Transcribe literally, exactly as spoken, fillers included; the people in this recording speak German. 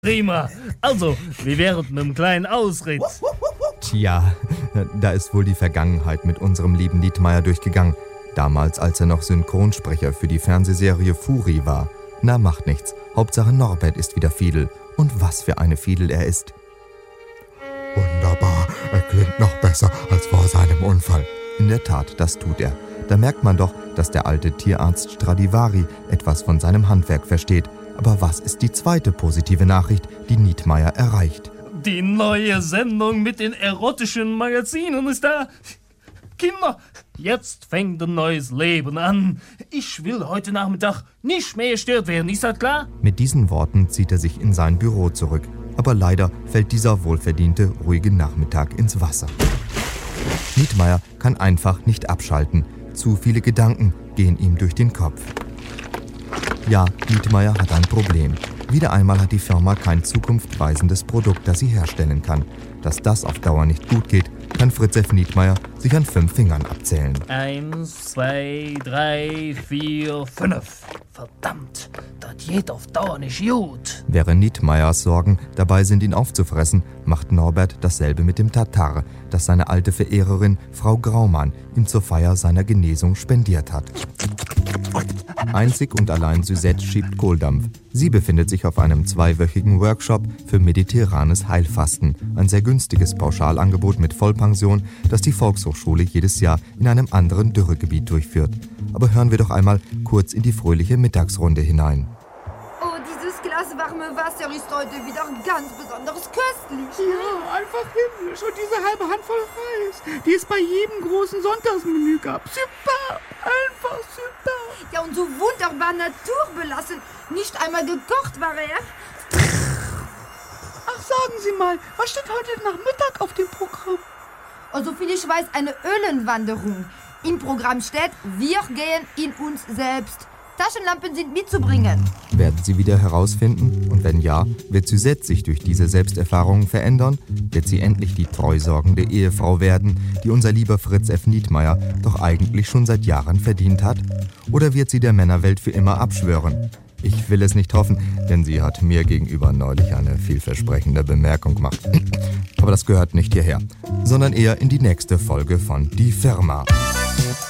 Prima. Also, wie wäre es mit einem kleinen Ausritt? Tja, da ist wohl die Vergangenheit mit unserem lieben Nietmeier durchgegangen. Damals, als er noch Synchronsprecher für die Fernsehserie Furi war. Na, macht nichts. Hauptsache Norbert ist wieder Fiedel. Und was für eine Fiedel er ist. Wunderbar, er klingt noch besser als vor seinem Unfall. In der Tat, das tut er. Da merkt man doch, dass der alte Tierarzt Stradivari etwas von seinem Handwerk versteht. Aber was ist die zweite positive Nachricht, die Nietmeier erreicht? Die neue Sendung mit den erotischen Magazinen ist da. Kinder, jetzt fängt ein neues Leben an. Ich will heute Nachmittag nicht mehr gestört werden, ist das klar? Mit diesen Worten zieht er sich in sein Büro zurück. Aber leider fällt dieser wohlverdiente, ruhige Nachmittag ins Wasser. Nietmeier kann einfach nicht abschalten. Zu viele Gedanken gehen ihm durch den Kopf. Ja, Nietmeier hat ein Problem. Wieder einmal hat die Firma kein zukunftsweisendes Produkt, das sie herstellen kann. Dass das auf Dauer nicht gut geht, kann Fritz F. Nietmeier sich an fünf Fingern abzählen. Eins, zwei, drei, vier, fünf. Verdammt, das geht auf Dauer nicht gut. Während Nietmeiers Sorgen dabei sind, ihn aufzufressen, macht Norbert dasselbe mit dem Tatar, das seine alte Verehrerin Frau Graumann ihm zur Feier seiner Genesung spendiert hat. Einzig und allein Suzette schiebt Kohldampf. Sie befindet sich auf einem zweiwöchigen Workshop für mediterranes Heilfasten. Ein sehr günstiges Pauschalangebot mit Vollpension, das die Volkshochschule jedes Jahr in einem anderen Dürregebiet durchführt. Aber hören wir doch einmal kurz in die fröhliche Mittagsrunde hinein. Oh, dieses Glas warme Wasser ist heute wieder ganz besonders köstlich. Ja, einfach himmlisch. Und diese halbe Handvoll Reis, die es bei jedem großen Sonntagsmenü gab. Super, einfach super. Ja, und so wunderbar naturbelassen. Nicht einmal gekocht war er. Ach, sagen Sie mal, was steht heute Nachmittag auf dem Programm? Oh, soviel ich weiß, eine Ölenwanderung. Im Programm steht, wir gehen in uns selbst. Taschenlampen sind mitzubringen. Werden sie wieder herausfinden? Und wenn ja, wird Suzette sich durch diese Selbsterfahrungen verändern? Wird sie endlich die treusorgende Ehefrau werden, die unser lieber Fritz F. Nietmeier doch eigentlich schon seit Jahren verdient hat? Oder wird sie der Männerwelt für immer abschwören? Ich will es nicht hoffen, denn sie hat mir gegenüber neulich eine vielversprechende Bemerkung gemacht. Aber das gehört nicht hierher, sondern eher in die nächste Folge von Die Firma.